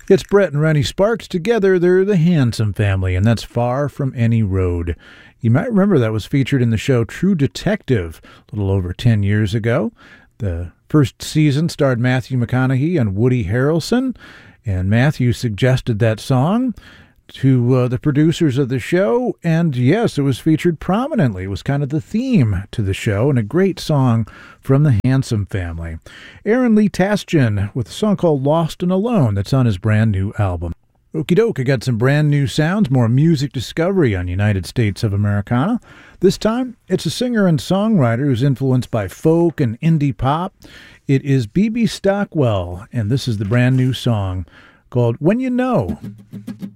It's Brett and Rennie Sparks. Together, they're the Handsome Family, and that's Far From Any Road. You might remember that was featured in the show True Detective a little over 10 years ago. The first season starred Matthew McConaughey and Woody Harrelson, and Matthew suggested that song to the producers of the show, and yes, it was featured prominently. It was kind of the theme to the show, and a great song from the Handsome Family. Aaron Lee Tasjan with a song called Lost and Alone that's on his brand new album. Okie doke, I got some brand new sounds, more music discovery on United States of Americana. This time, it's a singer and songwriter who's influenced by folk and indie pop. It is B.B. Stockwell, and this is the brand new song called When You Know.